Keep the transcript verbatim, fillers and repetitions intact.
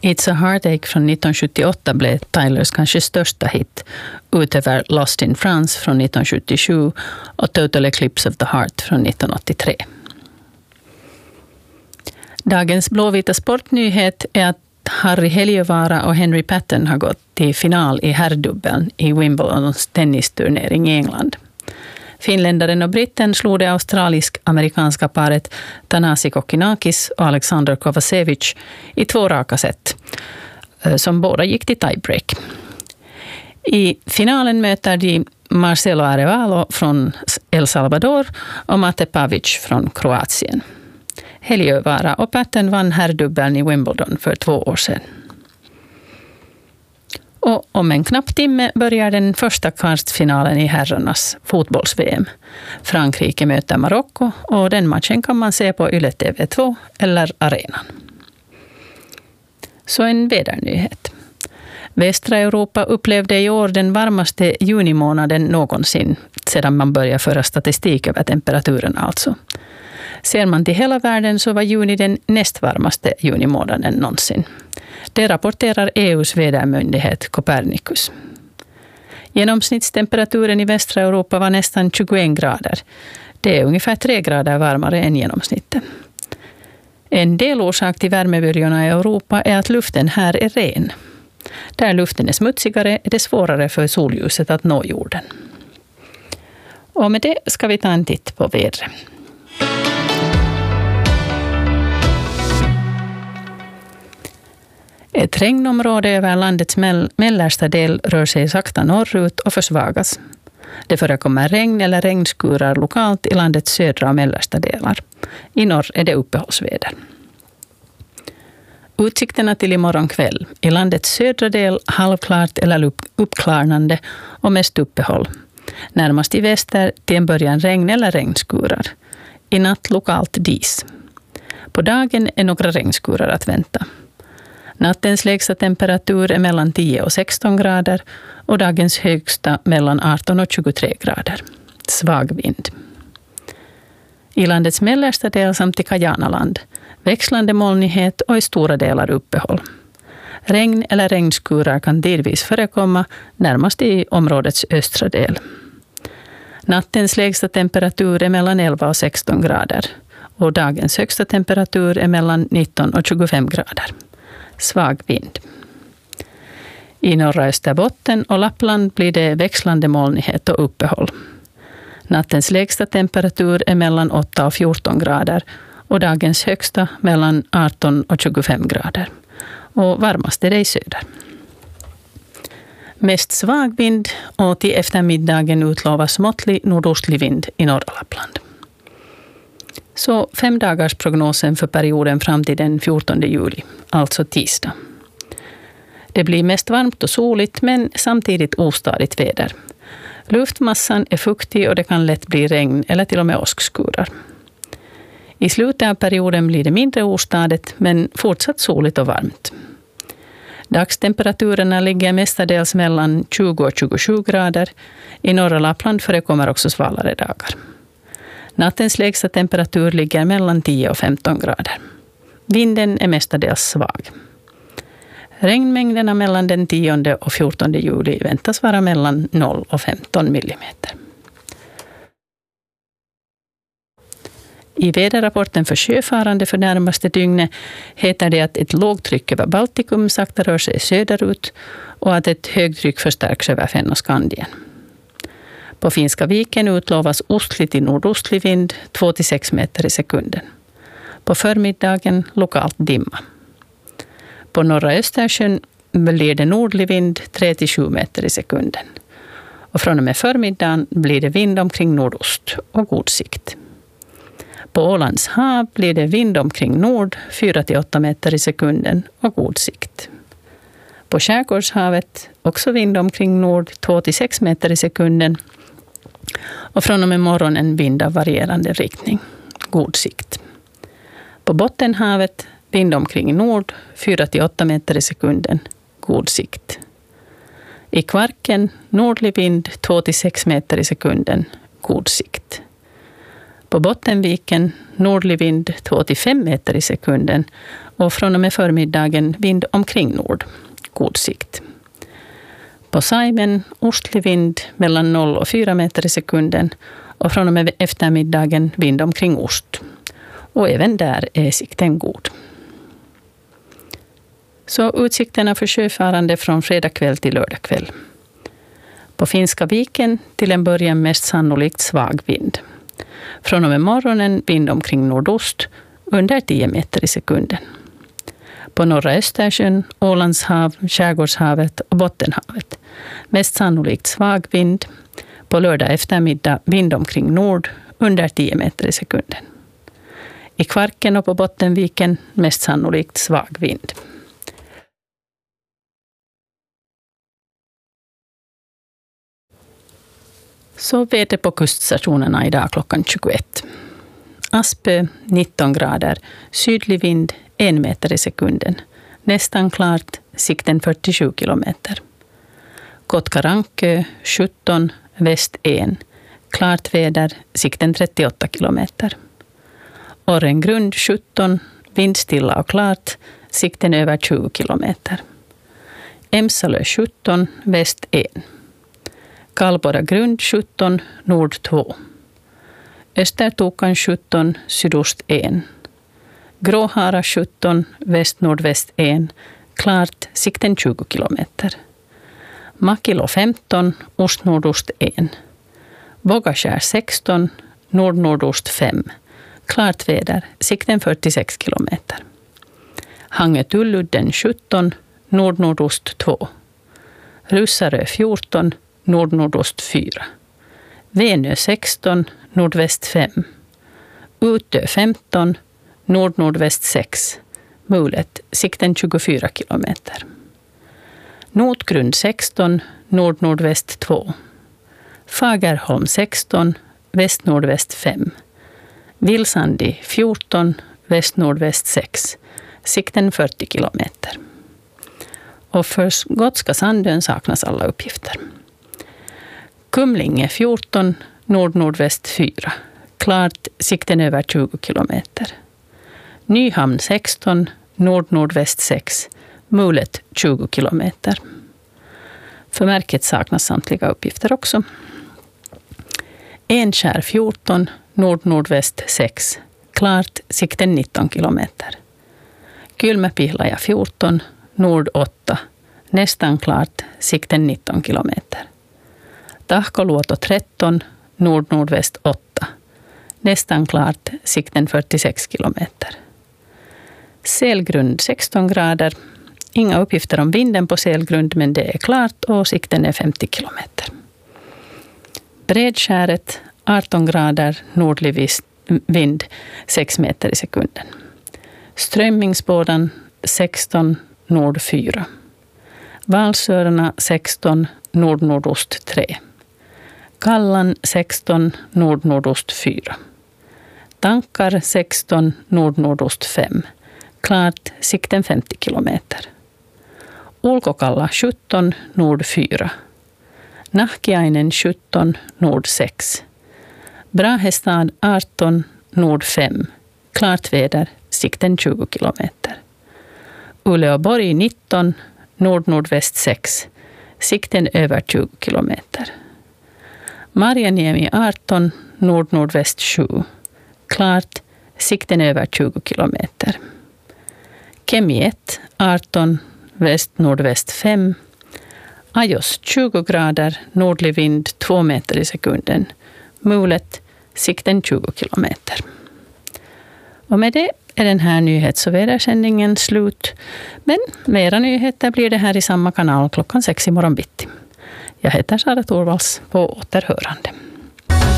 It's a Heartache från nittonhundrasjuttioåtta blev Tylers kanske största hit, utöver Lost in France från nittonhundrasjuttiosju och Total Eclipse of the Heart från nittonhundraåttiotre. Dagens blåvita sportnyhet är att Harry Heliövara och Henry Patton har gått till final i herrdubbeln i Wimbledons tennisturnering i England. Finländaren och britten slog det australisk-amerikanska paret Thanasi Kokkinakis och Alexander Kovacevic i två raka set, som båda gick till tiebreak. I finalen möter de Marcelo Arevalo från El Salvador och Mate Pavic från Kroatien. Heliövara och Patton vann herrdubbeln i Wimbledon för två år sedan. Och om en knapp timme börjar den första kvartsfinalen i herrarnas fotbolls-V M. Frankrike möter Marocko och den matchen kan man se på Yle T V två eller arenan. Så en vädernyhet. Västra Europa upplevde i år den varmaste junimånaden någonsin sedan man började föra statistik över temperaturen alltså. Ser man till hela världen så var juni den näst varmaste junimånaden någonsin. Det rapporterar E U:s vädermyndighet Copernicus. Genomsnittstemperaturen i västra Europa var nästan tjugoen grader. Det är ungefär tre grader varmare än genomsnittet. En del orsak till värmeböljorna i Europa är att luften här är ren. Där luften är smutsigare är det svårare för solljuset att nå jorden. Och med det ska vi ta en titt på vädret. Ett regnområde över landets mell- mellersta del rör sig sakta norrut och försvagas. Det förekommer regn eller regnskurar lokalt i landets södra och mellersta delar. I norr är det uppehållsväder. Utsikterna till imorgon kväll. I landets södra del halvklart eller uppklarnande och mest uppehåll. Närmast i väster till en början regn eller regnskurar. I natt lokalt dis. På dagen är några regnskurar att vänta. Nattens lägsta temperatur är mellan tio och sexton grader och dagens högsta mellan arton och tjugotre grader. Svag vind. I landets mellersta del samt i Kajanaland växlande molnighet och i stora delar uppehåll. Regn eller regnskurar kan tidvis förekomma närmast i områdets östra del. Nattens lägsta temperatur är mellan elva och sexton grader och dagens högsta temperatur är mellan nitton och tjugofem grader. Svag vind. I norra Österbotten och Lappland blir det växlande molnighet och uppehåll. Nattens lägsta temperatur är mellan åtta och fjorton grader och dagens högsta mellan arton och tjugofem grader. Och varmast är det i söder. Mest svag vind och till eftermiddagen utlovas måttlig nordostlig vind i norra Lappland. Så fem dagars prognosen för perioden fram till den fjortonde juli, alltså tisdag. Det blir mest varmt och soligt men samtidigt ostadigt väder. Luftmassan är fuktig och det kan lätt bli regn eller till och med åskskurar. I slutet av perioden blir det mindre ostadigt men fortsatt soligt och varmt. Dagstemperaturerna ligger mestadels mellan tjugo och tjugosju grader. I norra Lappland förekommer också svalare dagar. Nattens lägsta temperatur ligger mellan tio och femton grader. Vinden är mestadels svag. Regnmängderna mellan den tionde och fjortonde juli väntas vara mellan noll och femton millimeter. I väderrapporten för sjöfarande för närmaste dygnet heter det att ett lågtryck över Baltikum sakta rör sig söderut och att ett högtryck förstärks över Fennoskandien. På Finska viken utlovas ostlig till nordostlig vind två till sex meter i sekunden. På förmiddagen lokalt dimma. På norra Östersjön blir det nordlig vind tre till sju meter i sekunden. Och från och med förmiddagen blir det vind omkring nordost och god sikt. På Ålands hav blir det vind omkring nord fyra till åtta meter i sekunden och god sikt. På Skärgårdshavet också vind omkring nord två till sex meter i sekunden. Och från och med morgonen vind av varierande riktning. God sikt. På Bottenhavet vind omkring nord fyra till åtta meter i sekunden. God sikt. I Kvarken nordlig vind två till sex meter i sekunden. God sikt. På Bottenviken nordlig vind två till fem meter i sekunden och från och med förmiddagen vind omkring nord. God sikt. På Saimen ostlig vind mellan noll och fyra meter i sekunden och från och med eftermiddagen vind omkring ost. Och även där är sikten god. Så utsikterna för sjöfarande från fredag kväll till lördag kväll. På Finska viken till en början mest sannolikt svag vind. Från och med morgonen vind omkring nordost under tio meter i sekunden. På norra Östersjön, Ålandshav, Skärgårdshavet och Bottenhavet mest sannolikt svag vind. På lördag eftermiddag vind omkring nord under tio meter i sekunden. I Kvarken och på Bottenviken mest sannolikt svag vind. Så väder på kuststationerna idag klockan tjugoett. Aspö nitton grader, sydlig vind en meter i sekunden. Nästan klart, sikten fyrtiosju kilometer. Kotkarankö sjutton, väst en. Klart väder, sikten trettioåtta kilometer. Orrengrund sjutton, vindstilla och klart, sikten över tjugo kilometer. Emsalö sjutton, väst en. Kalbora grund sjutton, nord två. Östertokan sjutton, sydost en. Gråhara sjutton, väst-nordväst en. Klart, sikten tjugo kilometer. Makilo femton, ost-nordost en. Vågaskär sexton, nord-nordost fem. Klart väder, sikten fyrtiosex kilometer. Hangö-Tulludden sjutton, nord-nordost två. Russarö fjorton, nord-nordost fyra. Venö sexton, nordväst fem. Utö femton, nord-nordväst sex. Mulet, sikten tjugofyra kilometer. Notgrund sexton, nord-nordväst två. Fagerholm sexton, väst-nordväst fem. Vilsandi fjorton, väst-nordväst sex. Sikten fyrtio kilometer. Och för Gotska Sandön saknas alla uppgifter. Kumlinge fjorton, nord-nordväst fyra. Klart, sikten över tjugo kilometer. Nyhamn sexton, nord-nordväst sex. Mulet tjugo kilometer. För märket saknas samtliga uppgifter också. Enskär fjorton, nord-nordväst sex. Klart, sikten nitton kilometer. Kylmäpihlaja fjorton, nord åtta. Nästan klart, sikten nitton kilometer. Tahkoluoto tretton, nord-nordväst åtta. Nästan klart, sikten fyrtiosex kilometer. Selgrund sexton grader. Inga uppgifter om vinden på Selgrund, men det är klart och sikten är femtio kilometer. Bredskäret arton grader, nordlig vind sex meter i sekunden. Strömmingsbådan sexton, nord fyra. Valsörarna sexton, nord-nordost tre. Kallan sexton, nord-nordost fyra. Tankar sexton, nord-nordost fem. Klart, sikten femtio kilometer. Ulkokalla sjutton, nord fyra. Nahkiainen sjutton, nord sex. Brahestad arton, nord fem. Klart väder, sikten tjugo kilometer. Uleåborg nitton, nord-nordväst sex. Sikten över tjugo kilometer. Marjaniemi arton, nord-nordväst sju. Klart, sikten över tjugo kilometer. Kemi ett, arton, väst-nordväst fem. Ajos tjugo grader, nordlig vind två meter i sekunden. Mulet, sikten tjugo kilometer. Och med det är den här nyhets- och vädersändningen slut. Men mera nyheter blir det här i samma kanal klockan sex i morgon bitti. Jag heter Sara Torvalds, på återhörande.